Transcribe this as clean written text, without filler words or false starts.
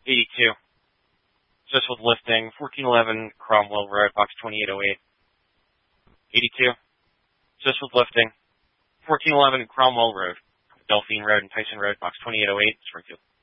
82. Just with lifting, 1411 Cromwell Road, box 2808. 82. Just with lifting, 1411 Cromwell Road, Delphine Road and Tyson Road, box 2808, Springfield.